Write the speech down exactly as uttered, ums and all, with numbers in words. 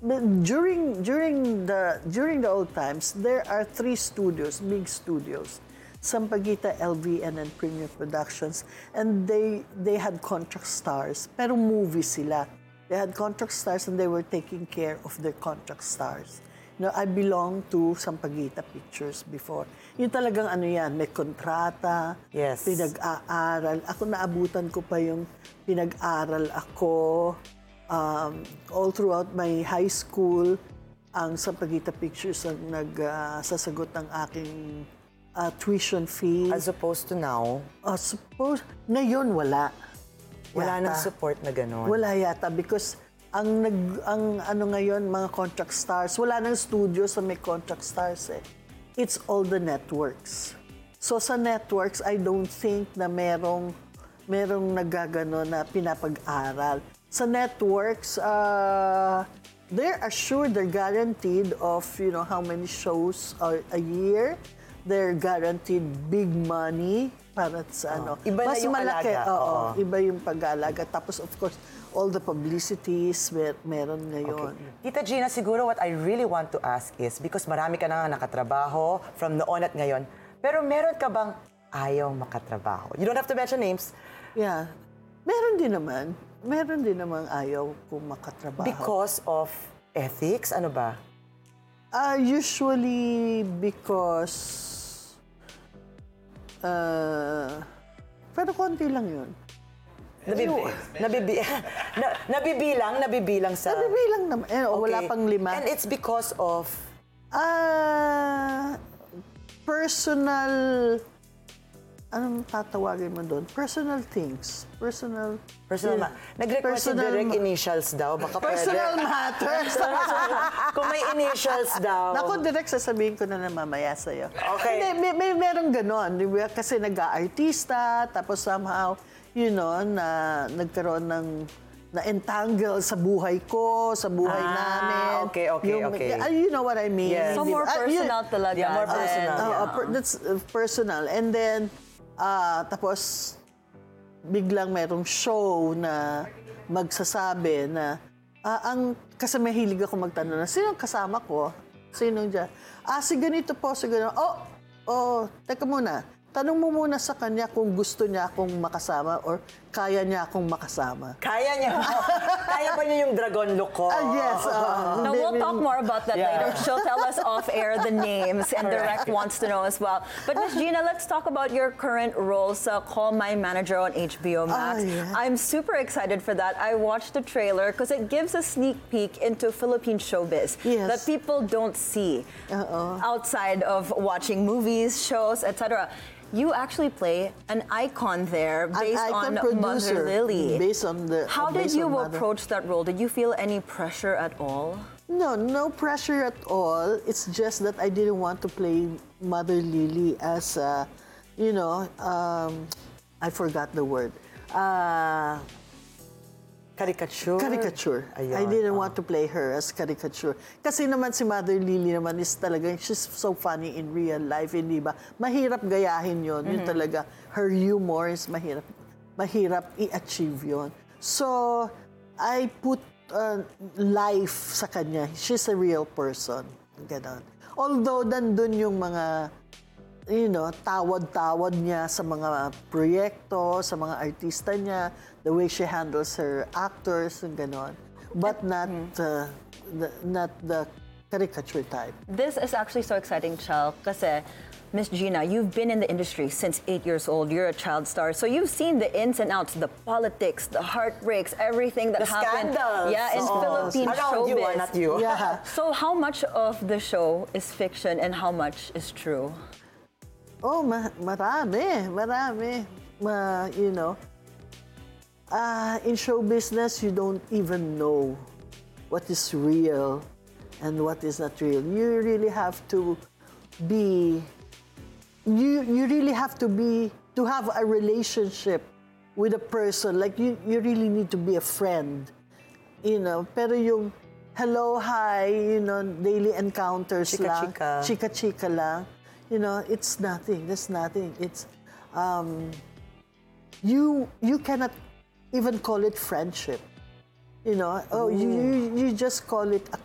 during during the during the old times, there are three studios, big studios, Sampaguita, L V N, and Premium Productions, and they they had contract stars, pero movie sila. They had contract stars and they were taking care of their contract stars. You know, I belonged to Sampaguita Pictures before. Yung talagang ano yan, may kontrata, Yes. pinag-aaral. Ako naabutan ko pa yung pinag-aral ako um, all throughout my high school. Ang Sampaguita Pictures ang nagsasagot ng aking uh, tuition fee. As opposed to now, Uh, suppose, ngayon wala. wala Yata. nang support na gano'n. Wala yata because ang nag ang ano ngayon mga contract stars, wala nang studio sa may contract stars eh. It's all the networks. So sa networks, I don't think na merong merong nagagano na pinapag-aral. Sa networks, uh, they're assured, they're guaranteed of, you know, how many shows a, a year. They're guaranteed big money para sa ano. Iba na Mas yung malaki, alaga. oo, Oo. iba yung pag-aalaga. Tapos, of course, all the publicities mer meron ngayon. Tita Gina, siguro what I really want to ask is, because marami ka na nga nakatrabaho from noon at ngayon, pero meron ka bang ayaw makatrabaho? You don't have to mention names. Yeah. Meron din naman. Meron din naman ayaw kung makatrabaho. Because of ethics? Ano ba? Uh, usually because... Uh, pero konti lang yun. Nabibi nabibi na, nabibilang, nabibilang sa... Nabibilang naman. Eh, Okay. Wala pang lima. And it's because of... Ah, personal, anong tatawagin mo doon? Personal things. Personal. Personal ma- Nag-request si Personal Direk ma- initials daw. Baka Personal pwede. matters. Kung may initials daw. Naku, direct sasabihin ko na na mamaya sa'yo. Okay. Hindi, may, may merong ganon. di ba? Kasi nag-aartista, tapos somehow, you know, na nagkaroon ng na-entangle sa buhay ko, sa buhay Ah, namin. okay, okay, okay. uh, You know what I mean? Yes. So Di more ba? Ah, yun- personal talaga. Yeah, more than- personal. Oo, Yeah. per- that's uh, personal. And then, ah, tapos, biglang merong show na magsasabi na, ah, ang, kasi may hilig ako magtanong na, sino ang kasama ko? Sino dyan? Ah, si ganito po, si ganito. Oh, oh, teka muna. Tanong mo muna sa kanya kung gusto niya akong makasama or kaya niya akong makasama. Kaya niya. Kaya pa niya yung dragon look ko. Ah, yes. ah, Now, hindi- we'll talk more about that Yeah. later. She'll tell us off-air the names, and Direct wants to know as well. But Miss Gina, let's talk about your current role sa Call My Manager on H B O Max. Oh, yeah. I'm super excited for that. I watched the trailer because it gives a sneak peek into Philippine showbiz Yes. that people don't see outside of watching movies, shows, et cetera. You actually play an icon there based An icon on producer, Mother Lily. based on the- How did based you on Mother. approach that role? Did you feel any pressure at all? No, no pressure at all. It's just that I didn't want to play Mother Lily as, uh, you know, um, I forgot the word. Uh, Caricature. caricature. I Ayun, didn't oh. want to play her as caricature. Kasi naman si Mother Lily naman is talaga, she's so funny in real life, hindi ba? Mahirap gayahin yon. Yun talaga. Her humor is mahirap, mahirap i-achieve yon. So, I put uh, life sa kanya. She's a real person. Ganon. Although, nandun yung mga, you know, tawad-tawad niya sa mga proyekto, sa mga artista niya, the way she handles her actors, and ganon. But not, uh, the, not the caricature type. This is actually so exciting, Chel, kasi Miss Gina, you've been in the industry since eight years old. You're a child star, so you've seen the ins and outs, the politics, the heartbreaks, everything that The happened. scandals. Yeah, in Oo. Philippine Around showbiz. you, ah, not you. Yeah. So how much of the show is fiction and how much is true? Oh, ma marami, marami. Ma, you know, uh, in show business, you don't even know what is real and what is not real. You really have to be, you, you really have to be, to have a relationship with a person. Like, you, you really need to be a friend. You know, pero yung hello, hi, you know, daily encounters lang. Chika-chika. Chika-chika lang. You know, it's nothing. There's nothing. It's, um, you, you cannot even call it friendship. You know, oh, you, you, you just call it